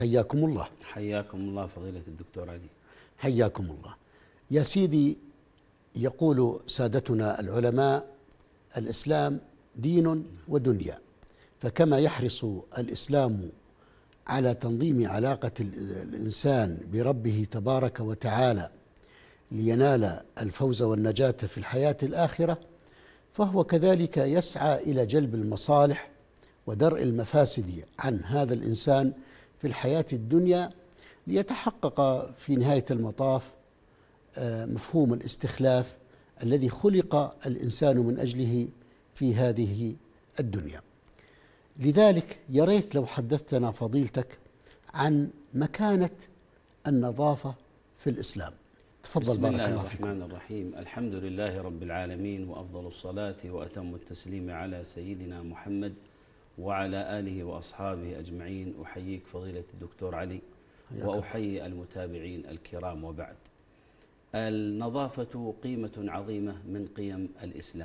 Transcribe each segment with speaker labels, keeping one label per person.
Speaker 1: حياكم الله.
Speaker 2: حياكم الله فضيلة الدكتور علي.
Speaker 1: حياكم الله. يا سيدي، يقول سادتنا العلماء: الإسلام دين ودنيا، فكما يحرص الإسلام على تنظيم علاقة الإنسان بربه تبارك وتعالى لينال الفوز والنجاة في الحياة الآخرة، فهو كذلك يسعى إلى جلب المصالح ودرء المفاسد عن هذا الإنسان في الحياة الدنيا، ليتحقق في نهاية المطاف مفهوم الاستخلاف الذي خلق الإنسان من أجله في هذه الدنيا. لذلك يا ريت لو حدثتنا فضيلتك عن مكانة النظافة في الإسلام. تفضل. بارك الله فيكم.
Speaker 2: بسم الله الرحمن الرحيم. الحمد لله رب العالمين، وأفضل الصلاة وأتم التسليم على سيدنا محمد وعلى آله وأصحابه أجمعين. أحييك فضيلة الدكتور علي وأحيي المتابعين الكرام، وبعد. النظافة قيمة عظيمة من قيم الإسلام،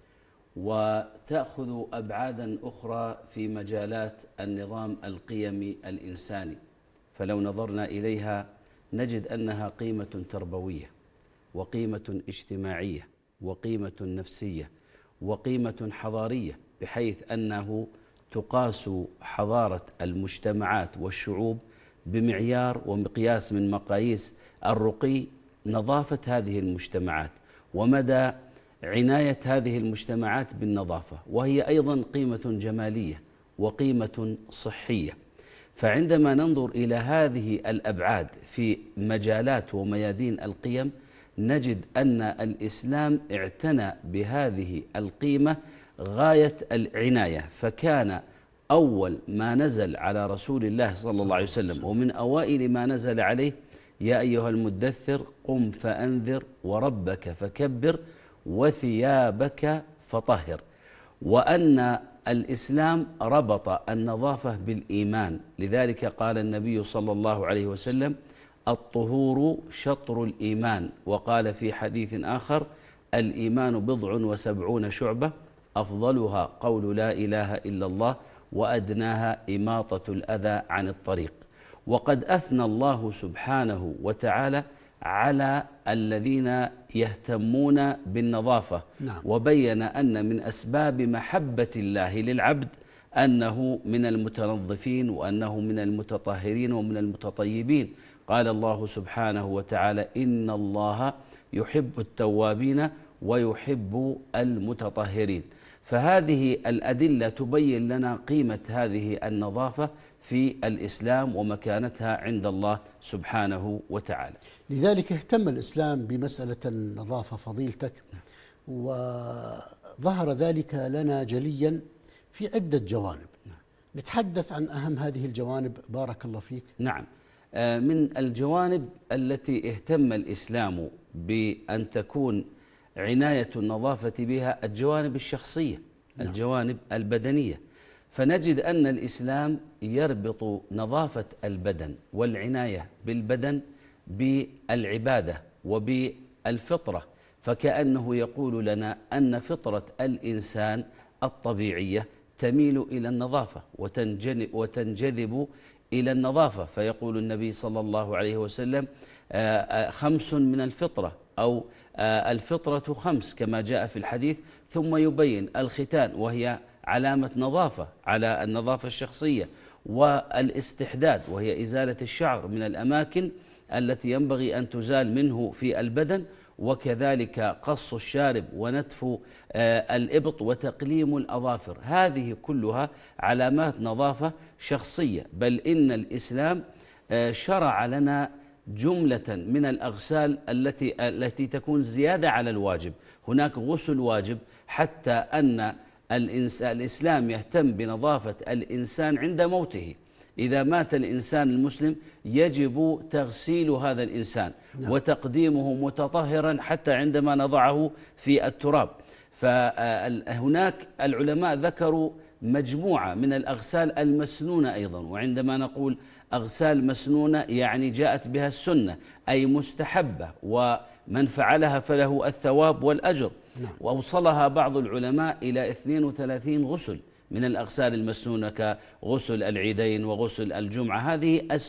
Speaker 2: وتأخذ أبعادا أخرى في مجالات النظام القيمي الإنساني، فلو نظرنا إليها نجد أنها قيمة تربوية، وقيمة اجتماعية، وقيمة نفسية، وقيمة حضارية، بحيث أنه تقاس حضارة المجتمعات والشعوب بمعيار ومقياس من مقاييس الرقي نظافة هذه المجتمعات ومدى عناية هذه المجتمعات بالنظافة، وهي أيضا قيمة جمالية وقيمة صحية. فعندما ننظر إلى هذه الأبعاد في مجالات وميادين القيم، نجد أن الإسلام اعتنى بهذه القيمة غاية العناية، فكان أول ما نزل على رسول الله صلى الله عليه وسلم ومن أوائل ما نزل عليه: يا أيها المدثر قم فأنذر وربك فكبر وثيابك فطهر. وأن الإسلام ربط النظافة بالإيمان، لذلك قال النبي صلى الله عليه وسلم: الطهور شطر الإيمان. وقال في حديث آخر: الإيمان 70 شعبة، أفضلها قول لا إله إلا الله، وأدناها إماطة الأذى عن الطريق. وقد أثنى الله سبحانه وتعالى على الذين يهتمون بالنظافة، وبين أن من أسباب محبة الله للعبد أنه من المتنظفين، وأنه من المتطهرين ومن المتطيبين. قال الله سبحانه وتعالى: إن الله يحب التوابين ويحب المتطهرين. فهذه الأدلة تبين لنا قيمة هذه النظافة في الإسلام ومكانتها عند الله سبحانه وتعالى.
Speaker 1: لذلك اهتم الإسلام بمسألة النظافة فضيلتك، وظهر ذلك لنا جليا في عدة جوانب. نتحدث عن أهم هذه الجوانب بارك الله فيك.
Speaker 2: نعم، من الجوانب التي اهتم الإسلام بأن تكون عناية النظافة بها الجوانب الشخصية، الجوانب البدنية. فنجد أن الإسلام يربط نظافة البدن والعناية بالبدن بالعبادة وبالفطرة، فكأنه يقول لنا أن فطرة الإنسان الطبيعية تميل إلى النظافة وتنجذب إلى النظافة. فيقول النبي صلى الله عليه وسلم: 5 من الفطرة، أو الفطرة 5 كما جاء في الحديث. ثم يبين الختان، وهي علامة نظافة على النظافة الشخصية، والاستحداد، وهي إزالة الشعر من الأماكن التي ينبغي أن تزال منه في البدن، وكذلك قص الشارب ونتف الإبط وتقليم الأظافر. هذه كلها علامات نظافة شخصية. بل إن الإسلام شرع لنا جملة من الأغسال التي تكون زيادة على الواجب. هناك غسل واجب، حتى أن الإسلام يهتم بنظافة الإنسان عند موته. إذا مات الإنسان المسلم يجب تغسيل هذا الإنسان وتقديمه متطهرا حتى عندما نضعه في التراب. فهناك العلماء ذكروا مجموعة من الأغسال المسنونة أيضا. وعندما نقول أغسال مسنونة يعني جاءت بها السنة، أي مستحبة، ومن فعلها فله الثواب والأجر. وأوصلها بعض العلماء إلى 32 غسل، من الأغسال المسنونة كغسل العيدين وغسل الجمعة. هذه